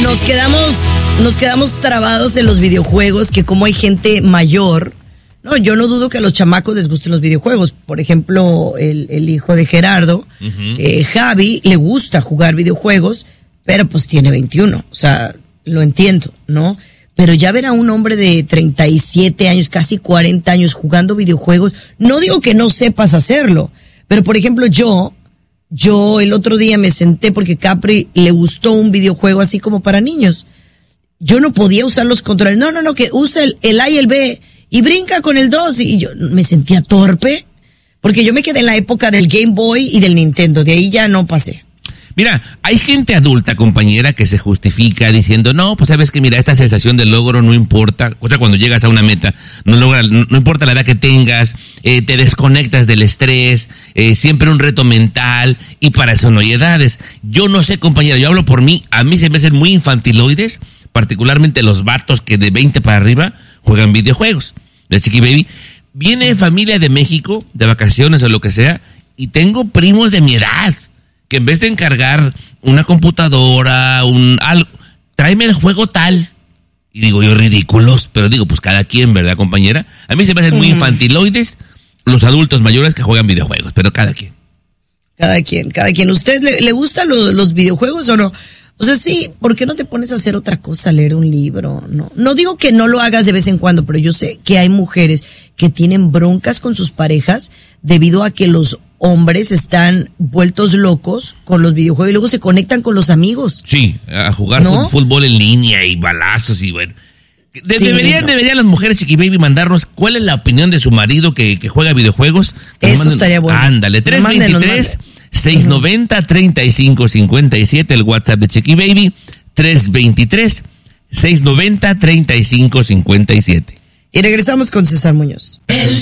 Nos quedamos trabados en los videojuegos, que como hay gente mayor, no, yo no dudo que a los chamacos les gusten los videojuegos. Por ejemplo, el hijo de Gerardo, Javi, le gusta jugar videojuegos, pero pues tiene 21, o sea, lo entiendo, ¿no? Pero ya ver a un hombre de 37 años, casi 40 años jugando videojuegos, no digo que no sepas hacerlo, pero por ejemplo yo el otro día me senté porque Capri le gustó un videojuego así como para niños. Yo no podía usar los controles. No, que usa el A y el B y brinca con el 2 y yo me sentía torpe porque yo me quedé en la época del Game Boy y del Nintendo, de ahí ya no pasé. Mira, hay gente adulta, compañera, que se justifica diciendo, no, pues sabes que mira, esta sensación de logro no importa, o sea, cuando llegas a una meta, no importa la edad que tengas, te desconectas del estrés, siempre un reto mental, y para eso no hay edades. Yo no sé, compañera, yo hablo por mí, a mí se me hacen muy infantiloides, particularmente los vatos que de 20 para arriba juegan videojuegos. De Chiqui Baby, viene familia de México, de vacaciones o lo que sea, y tengo primos de mi edad, que en vez de encargar una computadora, algo, tráeme el juego tal. Y digo yo, ridículos, pero digo, pues cada quien, ¿verdad, compañera? A mí se me hacen muy infantiloides los adultos mayores que juegan videojuegos, pero cada quien. Cada quien. ¿Usted le gustan los videojuegos o no? O sea, sí, ¿por qué no te pones a hacer otra cosa, leer un libro? No digo que no lo hagas de vez en cuando, pero yo sé que hay mujeres que tienen broncas con sus parejas debido a que los hombres están vueltos locos con los videojuegos y luego se conectan con los amigos. Sí, a jugar fútbol en línea y balazos y bueno. Deberían las mujeres, Chiqui Baby, mandarnos cuál es la opinión de su marido que juega videojuegos. Eso estaría bueno. Ándale, 323-690-3557, el WhatsApp de Chiqui Baby, 323-690-3557. Y regresamos con César Muñoz.